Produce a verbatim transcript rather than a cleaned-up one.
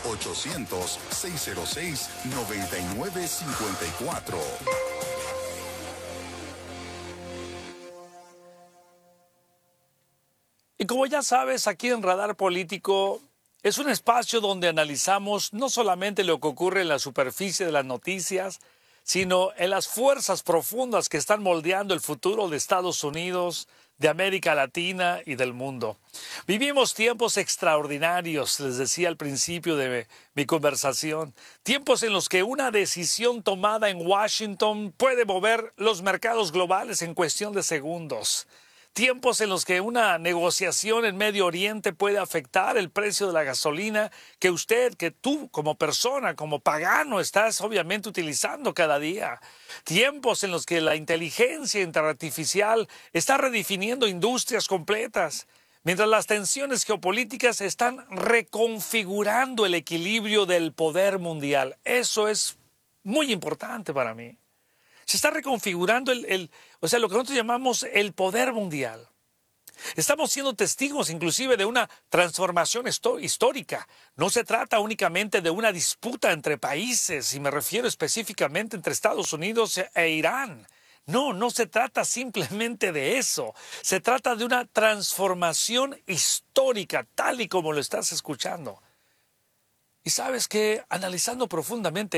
ochocientos, seiscientos seis, noventa y nueve cincuenta y cuatro. Y como ya sabes, aquí en Radar Político es un espacio donde analizamos no solamente lo que ocurre en la superficie de las noticias, sino en las fuerzas profundas que están moldeando el futuro de Estados Unidos, de América Latina y del mundo. Vivimos tiempos extraordinarios, les decía al principio de mi conversación, tiempos en los que una decisión tomada en Washington puede mover los mercados globales en cuestión de segundos. Tiempos en los que una negociación en Medio Oriente puede afectar el precio de la gasolina que usted, que tú como persona, como pagano, estás obviamente utilizando cada día. Tiempos en los que la inteligencia artificial está redefiniendo industrias completas, mientras las tensiones geopolíticas están reconfigurando el equilibrio del poder mundial. Eso es muy importante para mí. Se está reconfigurando el, el, o sea, lo que nosotros llamamos el poder mundial. Estamos siendo testigos inclusive de una transformación histórica. No se trata únicamente de una disputa entre países, y me refiero específicamente entre Estados Unidos e Irán. No, no se trata simplemente de eso. Se trata de una transformación histórica, tal y como lo estás escuchando. Y sabes que, analizando profundamente